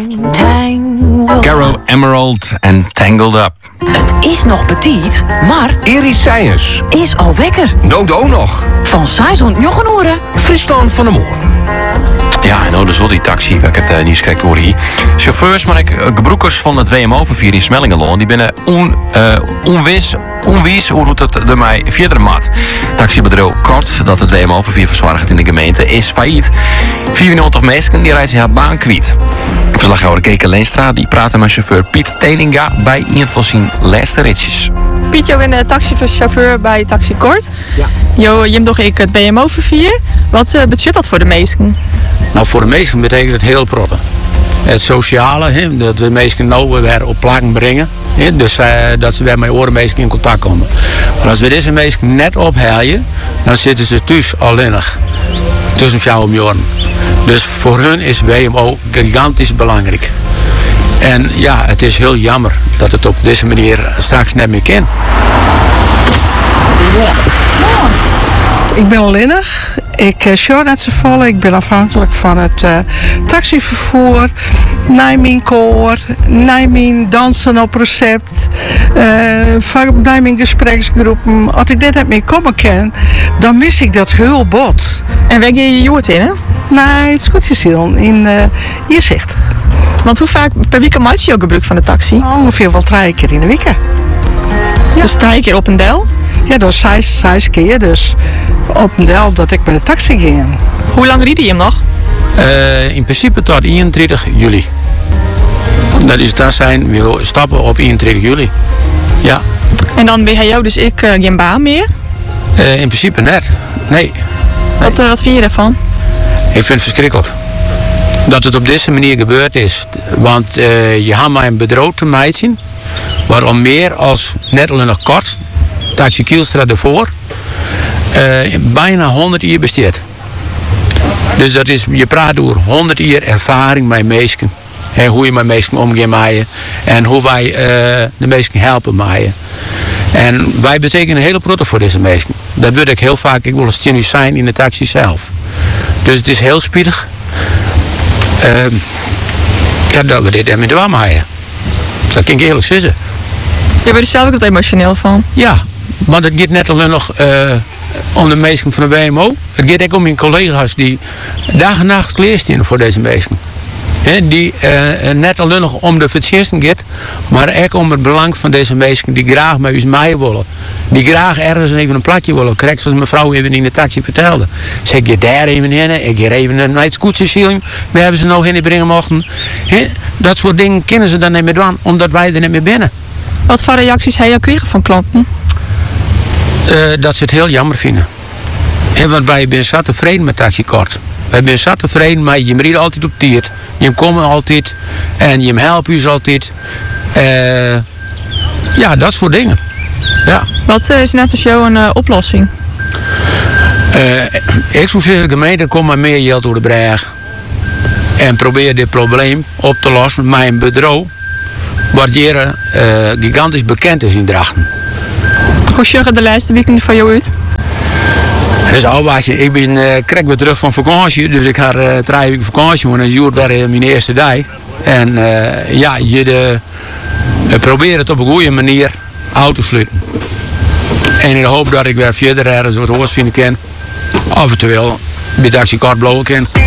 Caro Emerald en Tangled Up. Het is nog petit, maar Iris Science. is al wekker. Nodo nog. Van Saison Jochenoeren. Friesland van de Moor. Ja, en nou, dus wel die taxi, waar ik het nieuws krijg hoor hier. Chauffeurs, maar ik gebroekers van het WMO-vervier in Smellingenloon, die binnen onwis hoe doet het er mij verder mat. Taxibedrijf Kort, dat het WMO-vervier verzorgt in de gemeente, is failliet. 94 mensen die reizen haar baan kwijt. Verslaghouder Keke Leenstra die praten met chauffeur Piet Teninga bij een van zijn laatste ritjes. Piet, je bent taxichauffeur bij Taxi Kort. Ja. Je hebt nog het WMO-vervier. Wat betekent dat voor de meesten? Nou, voor de meesten betekent het heel proppen. Het sociale, dat de meesten nou weer op plakken brengen. Dus dat ze weer met andere meesten in contact komen. Maar als we deze meesten net ophalen, dan zitten ze thuis alleenig. Tussen 4 miljoen. Dus voor hun is WMO gigantisch belangrijk. En ja, het is heel jammer dat het op deze manier straks net meer kan. Ik ben alleenig. Ik show net zo vol. Ik ben afhankelijk van het taxivervoer. Nijmegen koor. Nijmegen dansen op recept. Nijmegen gespreksgroepen. Als ik dit niet meer komen kan, dan mis ik dat heel bot. En waar je joert in, hè? Nee, het is goed Cecile. In Ierzicht. Want hoe vaak per week maak je ook gebruik van de taxi? Ongeveer wel 3 keer in de week. Ja. Dus 3 keer op een del? Ja, dat is 6 keer. Dus op een del dat ik met de taxi ging. Hoe lang rijd je hem nog? In principe tot 31 juli. Dat zijn we stappen op 31 juli. Ja. En dan ben jou dus geen baan meer? In principe net. Nee. Wat vind je daarvan? Ik vind het verschrikkelijk. Dat het op deze manier gebeurd is. Want je had mij een bedroog te meiden. Waarom meer als net alleen nog kort. Taxi Kielstra ervoor. Bijna 100 jaar besteed. Dus dat is, je praat over 100 jaar ervaring met mensen. En hoe je met mensen omgaat met je. En hoe wij de mensen helpen met je. En wij betekenen een hele protte voor deze mensen. Dat wil ik heel vaak. Ik wil eens genius zijn in de taxi zelf. Dus het is heel spietig. Ja, dat we dit ermee doen maken. Dat kan ik eerlijk zeggen. Je bent er zelf ook wat emotioneel van. Ja, want het gaat net alleen nog om de mensen van de WMO. Het gaat ook om mijn collega's die dag en nacht kleerstenen voor deze mensen. Die net alleen nog om de verdiensten gaat, maar ook om het belang van deze mensen die graag met ons mee willen. Die graag ergens even een plakje willen. Krijg zoals mevrouw even in de taxi vertelde. Zeg je daar even in, ik ga even naar het scootsersieling. We hebben ze nog in brengen mochten. Dat soort dingen kunnen ze dan niet meer doen, omdat wij er niet meer binnen. Wat voor reacties heb je gekregen van klanten? Dat ze het heel jammer vinden. Want wij zijn zat tevreden met Taxi Kort. Wij zijn zat tevreden met je rijdt altijd op tijd. Je komt altijd en je helpt ons altijd. Ja, dat soort dingen. Ja. Wat is net voor jou een oplossing? Ik zou zeggen, de gemeente komt maar meer geld door de brug. En probeer dit probleem op te lossen met een bedrijf. Wat hier gigantisch bekend is in Drachten. Hoe zag de laatste weekend voor jou uit? Dat is alwaar. Ik krijg weer terug van vakantie, dus ik ga 3 weken vakantie en dan is het weer mijn eerste dag. En ja, je probeert het op een goede manier uit te sluiten. En ik hoop dat ik weer verder ergens wat roos vinden kan. Eventueel bij Taxi Kort blowen kan.